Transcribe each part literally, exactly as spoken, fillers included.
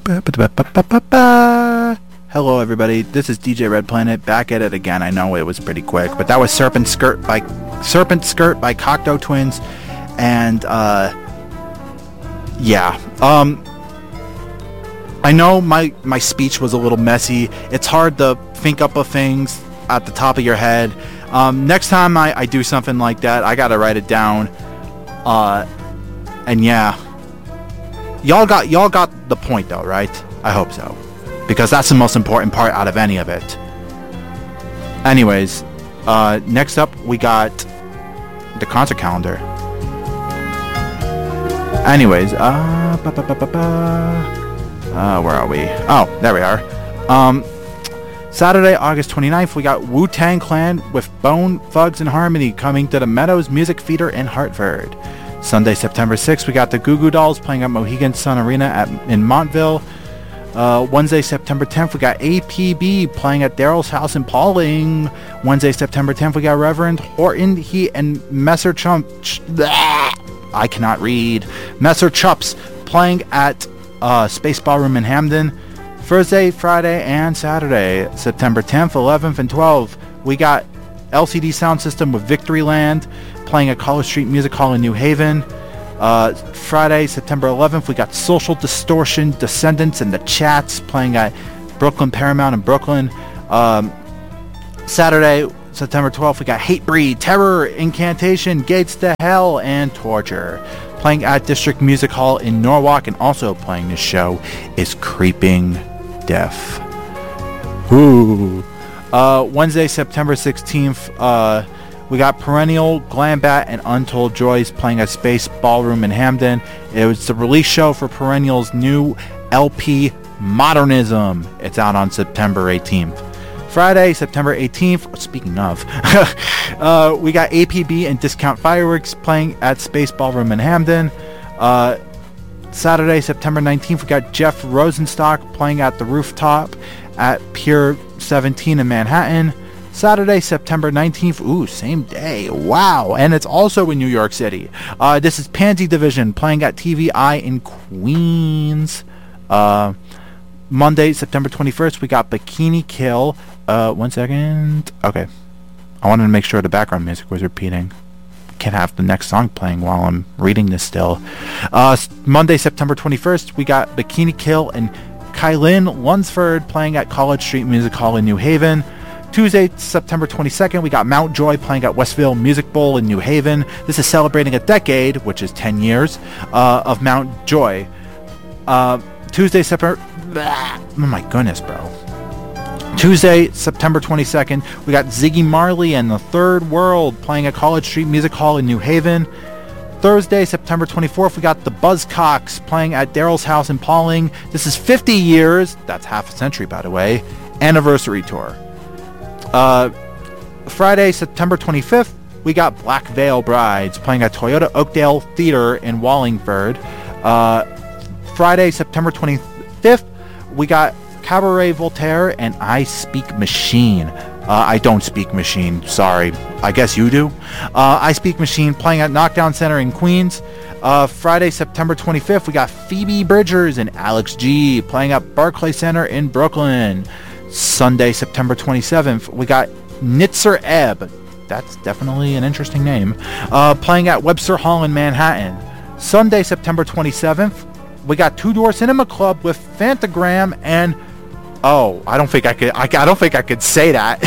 Hello everybody, this is D J Red Planet, back at it again. I know it was pretty quick, but that was Serpent Skirt by Serpent Skirt by Cocteau Twins, and uh, yeah. Um, I know my my speech was a little messy. It's hard to think up of things at the top of your head. Um, next time I, I do something like that, I gotta write it down. Uh, and yeah, y'all got y'all got the point though, right? I hope so, because that's the most important part out of any of it. Anyways, uh, next up we got the concert calendar. Anyways, uh, ba, ba, ba, ba, ba. uh, where are we? Oh, there we are. Um, Saturday, August twenty-ninth, we got Wu-Tang Clan with Bone Thugs and Harmony coming to the Meadows Music Theater in Hartford. Sunday, September sixth, we got the Goo Goo Dolls playing at Mohegan Sun Arena at, in Montville. Uh, Wednesday, September tenth, we got A P B playing at Daryl's house in Pauling. Wednesday, September tenth, we got Reverend Horton He and Messer Chump. Ch- I cannot read. Messer Chups playing at uh, Space Ballroom in Hamden. Thursday, Friday, and Saturday, September tenth, eleventh, and twelfth, we got L C D Sound System with Victoryland playing at College Street Music Hall in New Haven. Uh, Friday, September eleventh, we got Social Distortion, Descendants, and the Chats playing at Brooklyn Paramount in Brooklyn. Um, Saturday, September twelfth, we got Hatebreed, Terror, Incantation, Gates to Hell, and Torture playing at District Music Hall in Norwalk. And also playing this show is Creeping Death. Ooh. Uh, Wednesday, September sixteenth, uh, we got Perennial, Glambat, and Untold Joys playing at Space Ballroom in Hamden. It was the release show for Perennial's new L P, Modernism. It's out on September eighteenth. Friday, September eighteenth, speaking of, uh, we got A P B and Discount Fireworks playing at Space Ballroom in Hamden. Uh, Saturday, September nineteenth, we got Jeff Rosenstock playing at the Rooftop at Pier seventeen in Manhattan. Saturday, September nineteenth, ooh, same day, wow, and it's also in New York City. Uh, this is Pansy Division playing at T V I in Queens. Uh, Monday, September twenty-first, we got Bikini Kill. Uh, one second. Okay. I wanted to make sure the background music was repeating. Can't have the next song playing while I'm reading this still. Uh, Monday, September twenty-first, we got Bikini Kill and Kylan Lunsford playing at College Street Music Hall in New Haven. Tuesday, September twenty-second, we got Mount Joy playing at Westville Music Bowl in New Haven. This is celebrating a decade, which is ten years, uh, of Mount Joy. Uh, Tuesday, September... Oh my goodness, bro. Tuesday, September twenty-second, we got Ziggy Marley and the Third World playing at College Street Music Hall in New Haven. Thursday, September twenty-fourth, we got the Buzzcocks playing at Daryl's house in Pauling. This is fifty years, that's half a century by the way, anniversary tour. Uh, Friday, September twenty-fifth, we got Black Veil Brides playing at Toyota Oakdale Theater in Wallingford. Uh, Friday, September twenty-fifth, we got Cabaret Voltaire and I Speak Machine. Uh, I don't speak machine, sorry. I guess you do. Uh, I Speak Machine playing at Knockdown Center in Queens. Uh, Friday, September twenty-fifth, we got Phoebe Bridgers and Alex G playing at Barclay Center in Brooklyn. Sunday, September twenty-seventh, we got Nitzer Ebb. That's definitely an interesting name. Uh, playing at Webster Hall in Manhattan. Sunday, September twenty-seventh, we got Two Door Cinema Club with Fantagram and... Oh, I don't think I could... I, I don't think I could say that.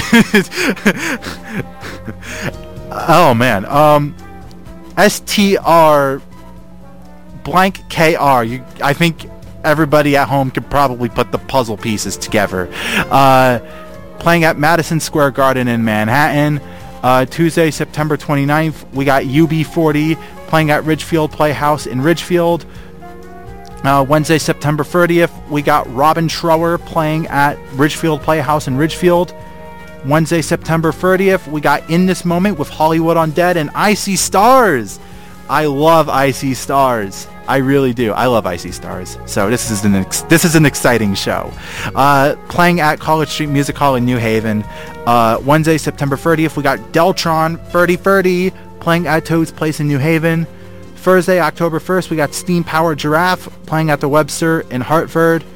Oh, man. Um, S T R blank K R. You, I think... Everybody at home could probably put the puzzle pieces together. Uh, playing at Madison Square Garden in Manhattan. Uh, Tuesday, September twenty-ninth, we got U B forty playing at Ridgefield Playhouse in Ridgefield. Uh, Wednesday, September thirtieth, we got Robin Schroer playing at Ridgefield Playhouse in Ridgefield. Wednesday, September thirtieth, we got In This Moment with Hollywood Undead and I See Stars. I love I See Stars. I really do. I love I See Stars. So this is an ex- this is an exciting show. Uh, playing at College Street Music Hall in New Haven. Uh, Wednesday, September thirtieth, we got Deltron thirty thirty playing at Toad's Place in New Haven. Thursday, October first, we got Steam Powered Giraffe playing at the Webster in Hartford.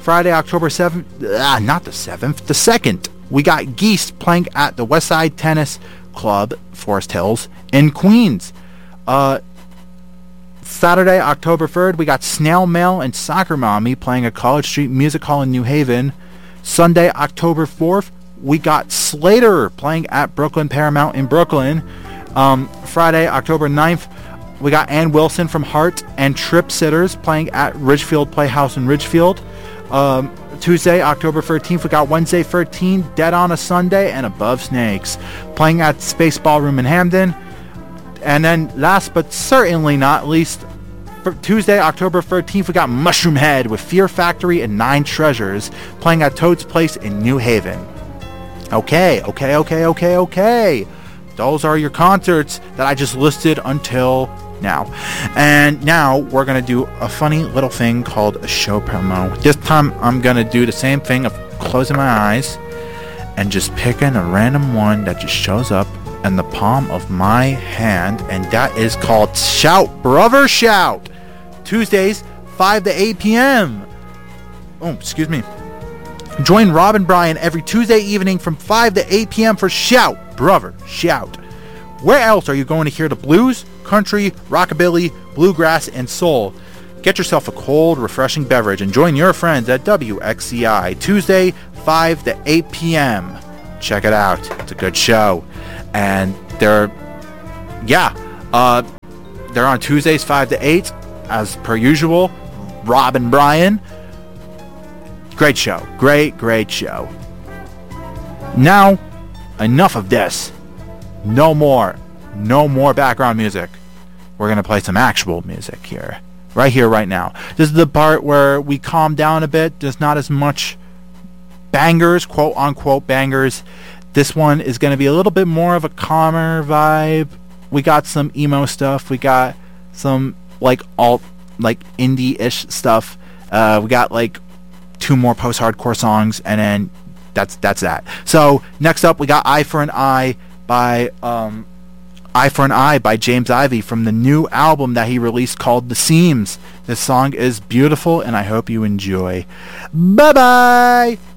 Friday, October seventh, ah, not the seventh, the second, we got Geese playing at the Westside Tennis Club, Forest Hills, in Queens. Uh, Saturday, October third, we got Snail Mail and Soccer Mommy playing at College Street Music Hall in New Haven. Sunday, October fourth, we got Slater playing at Brooklyn Paramount in Brooklyn. Um, Friday, October ninth, we got Ann Wilson from Heart and Trip Sitters playing at Ridgefield Playhouse in Ridgefield. Um, Tuesday, October thirteenth, we got Wednesday thirteen, Dead on a Sunday, and Above Snakes playing at Space Ballroom in Hamden. And then last but certainly not least, for Tuesday, October thirteenth, we got Mushroom Head with Fear Factory and Nine Treasures playing at Toad's Place in New Haven. Okay, okay, okay, okay, okay. Those are your concerts that I just listed until now. And now we're going to do a funny little thing called a show promo. This time I'm going to do the same thing of closing my eyes and just picking a random one that just shows up in the palm of my hand, and that is called Shout, Brother Shout. Tuesdays, five to eight p.m. Oh, excuse me. Join Rob and Brian every Tuesday evening from five to eight p.m. for Shout, Brother Shout. Where else are you going to hear the blues, country, rockabilly, bluegrass, and soul? Get yourself a cold, refreshing beverage and join your friends at W X C I Tuesday, five to eight p.m. Check it out. It's a good show. And they're, yeah, uh, they're on Tuesdays, five to eight, as per usual. Rob and Brian. Great show. Great, great show. Now, enough of this. No more. No more background music. We're going to play some actual music here. Right here, right now. This is the part where we calm down a bit. There's not as much bangers, quote-unquote bangers. This one is going to be a little bit more of a calmer vibe. We got some emo stuff. We got some, like, alt, like, indie-ish stuff. Uh, we got, like, two more post-hardcore songs, and then that's that's that. So, next up, we got Eye for an Eye by um, Eye for an Eye by James Ivy from the new album that he released called The Seams. This song is beautiful, and I hope you enjoy. Bye-bye!